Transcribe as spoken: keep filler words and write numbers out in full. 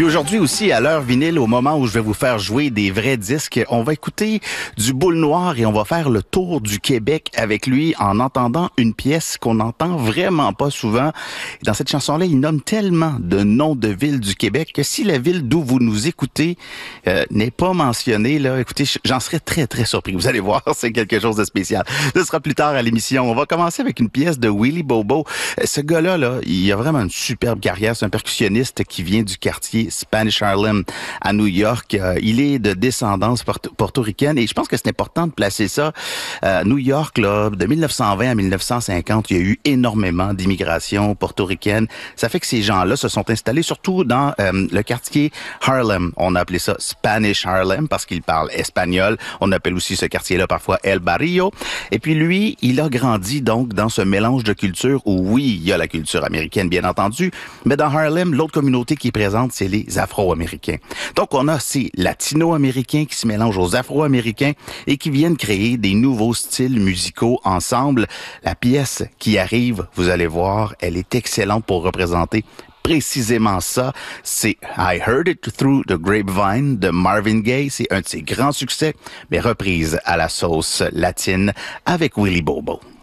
Puis aujourd'hui aussi, à l'heure vinyle, au moment où je vais vous faire jouer des vrais disques, on va écouter du Boule Noire et on va faire le tour du Québec avec lui en entendant une pièce qu'on n'entend vraiment pas souvent. Dans cette chanson-là, il nomme tellement de noms de villes du Québec que si la ville d'où vous nous écoutez euh, n'est pas mentionnée, là, écoutez, j'en serais très, très surpris. Vous allez voir, c'est quelque chose de spécial. Ce sera plus tard à l'émission. On va commencer avec une pièce de Willie Bobo. Ce gars-là, là, il a vraiment une superbe carrière. C'est un percussionniste qui vient du quartier Spanish Harlem à New York. Euh, il est de descendance porto- portoricaine et je pense que c'est important de placer ça. Euh, New York, là, de mille neuf cent vingt à mille neuf cent cinquante, il y a eu énormément d'immigration portoricaine. Ça fait que ces gens-là se sont installés surtout dans euh, le quartier Harlem. On a appelé ça Spanish Harlem parce qu'il parle espagnol. On appelle aussi ce quartier-là parfois El Barrio. Et puis lui, il a grandi donc dans ce mélange de cultures où oui, il y a la culture américaine bien entendu, mais dans Harlem, l'autre communauté qui est présente, c'est les Afro-Américains. Donc on a ces Latino-Américains qui se mélangent aux Afro-Américains et qui viennent créer des nouveaux styles musicaux ensemble. La pièce qui arrive, vous allez voir, elle est excellente pour représenter précisément ça. C'est I Heard It Through the Grapevine de Marvin Gaye. C'est un de ses grands succès, mais reprise à la sauce latine avec Willie Bobo.